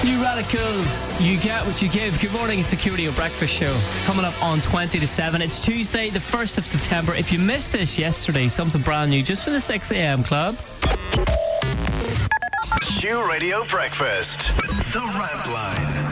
New Radicals, you get what you give. Good morning, it's the QRadio Breakfast Show. Coming up on 20 to 7. It's Tuesday, the 1st of September. If you missed this yesterday, something brand new just for the 6am club. QRadio Breakfast. The Rant Line.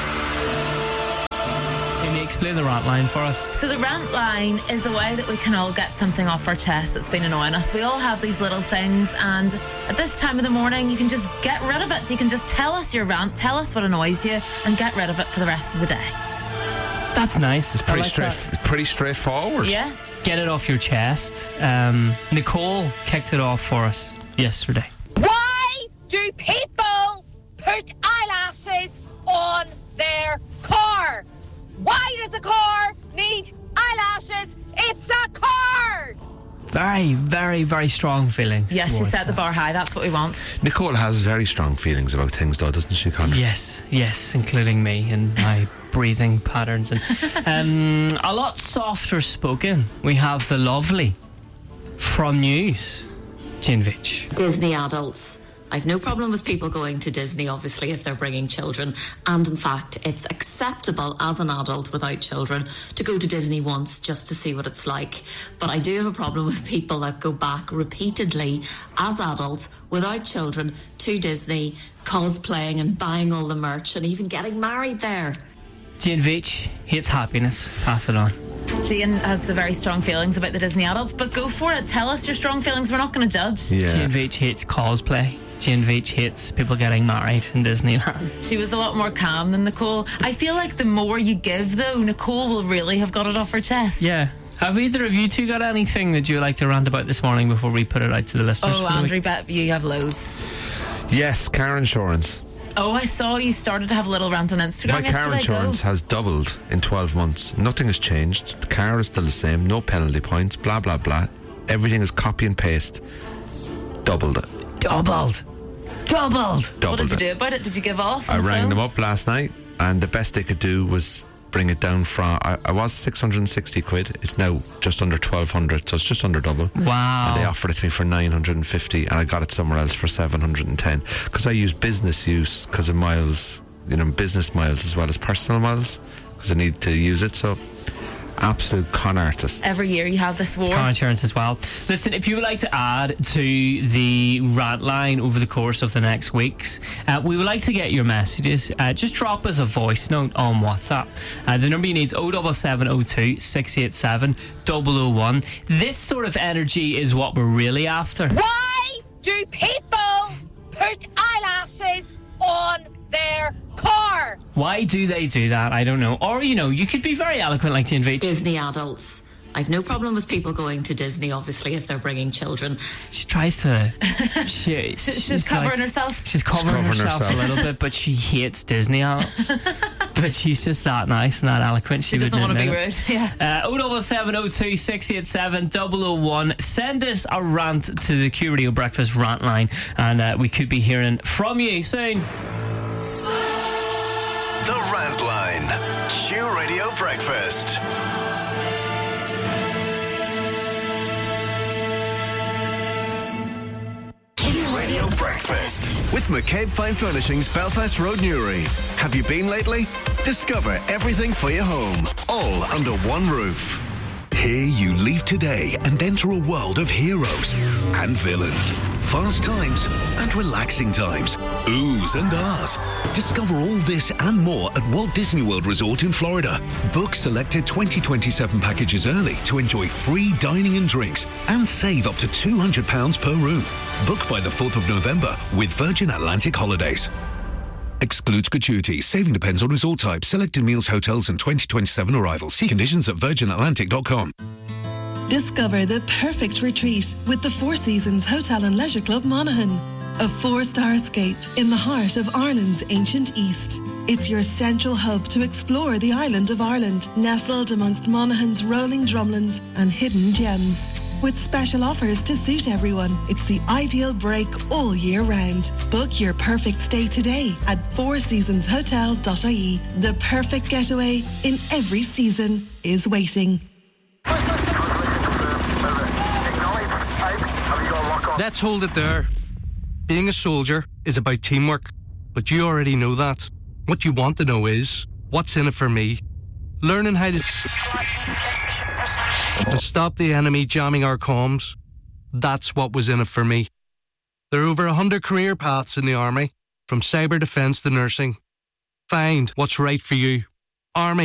Amy, explain the rant line for us. So the rant line is a way that we can all get something off our chest that's been annoying us. We all have these little things, and at this time of the morning you can just get rid of it. You can just tell us your rant, tell us what annoys you, and get rid of it for the rest of the day. That's nice. It's pretty straightforward. Yeah. Get it off your chest. Nicole kicked it off for us yesterday. Why do people put eyelashes on their car? Why does a car need eyelashes? It's a car! Very, very, very strong feelings. Yes, she set the bar high. That's what we want. Nicole has very strong feelings about things, though, doesn't she, Conor? Yes, including me and my breathing patterns. And a lot softer spoken. We have the lovely from News, Jane Veitch. Disney adults. I've no problem with people going to Disney, obviously, if they're bringing children. And in fact, it's acceptable as an adult without children to go to Disney once just to see what it's like. But I do have a problem with people that go back repeatedly as adults without children to Disney, cosplaying and buying all the merch and even getting married there. Jane Veitch hates happiness. Pass it on. Jane has the very strong feelings about the Disney adults, but go for it. Tell us your strong feelings. We're not going to judge. Yeah. Jane Veitch hates cosplay. Jane Veitch hates people getting married in Disneyland. She was a lot more calm than Nicole. I feel like the more you give, though, Nicole will really have got it off her chest. Yeah. Have either of you two got anything that you would like to rant about this morning before we put it out to the listeners? Oh, Andrew, bet you have loads. Yes, car insurance. Oh, I saw you started to have a little rant on Instagram My yesterday. car insurance has doubled in 12 months. Nothing has changed. The car is still the same. No penalty points. Blah, blah, blah. Everything is copy and paste. Doubled it. Doubled. What did you do about it? Did you give off? I rang them up last night, and the best they could do was bring it down from... I was 660 quid. It's now just under 1,200, so it's just under double. Wow. And they offered it to me for 950, and I got it somewhere else for 710. Because I use business use because of miles, business miles as well as personal miles, because I need to use it, so... Absolute con artists. Every year you have this war. Car insurance as well. Listen, if you would like to add to the rant line over the course of the next weeks, we would like to get your messages. Just drop us a voice note on WhatsApp. The number you need is 07702 687 001. This sort of energy is what we're really after. Why do people put eyelashes on their car? Why do they do that? I don't know. Or, you could be very eloquent like Jane Veitch. Disney adults. I've no problem with people going to Disney, obviously, if they're bringing children. She tries to... She's covering herself. She's covering herself a little bit, but she hates Disney adults. But she's just that nice and that eloquent. She doesn't want to be rude. Yeah. 07702 687 001. Send us a rant to the QRadio Breakfast rant line, and we could be hearing from you soon. The Rant Line. QRadio Breakfast. QRadio Breakfast. With McCabe Fine Furnishings, Belfast Road, Newry. Have you been lately? Discover everything for your home, all under one roof. Here you leave today and enter a world of heroes and villains, fast times and relaxing times, oohs and ahs. Discover all this and more at Walt Disney World Resort in Florida. Book selected 2027 packages early to enjoy free dining and drinks and save up to £200 per room. Book by the 4th of November with Virgin Atlantic Holidays. Excludes gratuities. Saving depends on resort type, selected meals, hotels and 2027 arrivals. See conditions at virginatlantic.com. Discover the perfect retreat with the Four Seasons Hotel and Leisure Club Monaghan. A 4-star escape in the heart of Ireland's ancient East. It's your central hub to explore the island of Ireland, nestled amongst Monaghan's rolling drumlins and hidden gems. With special offers to suit everyone, it's the ideal break all year round. Book your perfect stay today at fourseasonshotel.ie. The perfect getaway in every season is waiting. Let's hold it there. Being a soldier is about teamwork. But you already know that. What you want to know is, what's in it for me? Learning how to stop the enemy jamming our comms. That's what was in it for me. There are over 100 career paths in the Army, from cyber defence to nursing. Find what's right for you. Army.